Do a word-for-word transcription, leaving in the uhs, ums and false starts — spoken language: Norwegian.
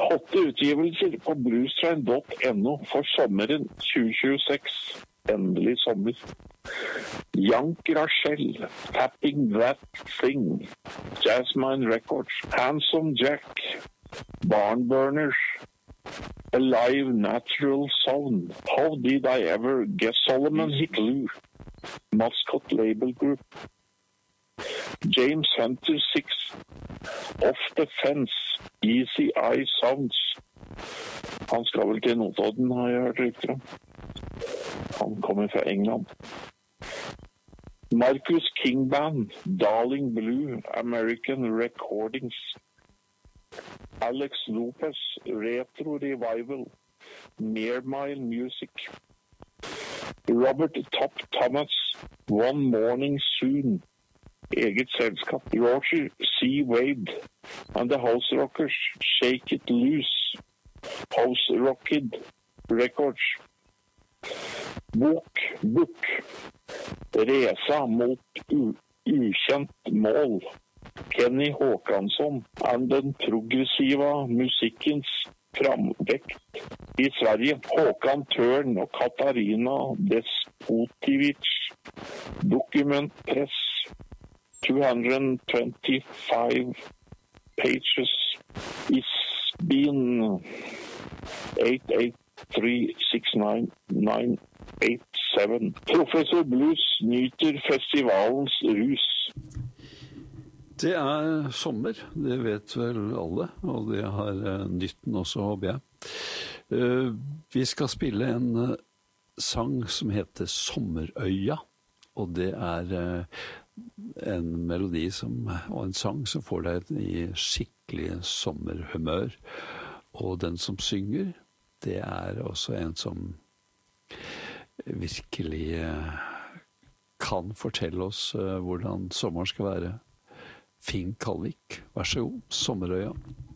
Åtte utgivelser på bluestrain punktum no for sommeren tjue tjueseks. Endelig sommer. Yank Rachel, Tapping That Thing, Jasmine Records, Handsome Jack, Barnburners, Alive Natural Sound, How Did I Ever Get Solomon Hickloo, Mascot Label Group, James Hunter six, Off the Fence, Easy Eye Sounds. Han skal vel til Notodden, har jeg hørt rykter om. Han kommer fra England. Marcus King Band, Darling Blue, American Recordings. Alex Lopez, Retro Revival, Meermile Music. Robert Top Thomas, One Morning Soon, eget selskap. Roger C. Wade and the House Rockers, Shake It Loose, House Rocked Records. Bok, Book, Resa mot u- ukjent mål. Kenny Håkansson and den progressiva musikkens framvekt i Sverige. Håkan Törn og Katarina Despotivic. Document Press. two hundred twenty-five pages. Isbin eight eight three six nine nine eight seven. Professor Blues nyter festivalens rus. Det er sommer, det vet vel alle, og det har uh, nytten også, håper jeg. Uh, vi skal spille en uh, sang som heter Sommerøya, og det er uh, en melodi som, og en sang som får deg i skikkelig sommerhumør. Og den som synger, det er også en som virkelig uh, kan fortelle oss uh, hvordan sommeren skal være. Finn Kalvik, vær så god, Sommerøya.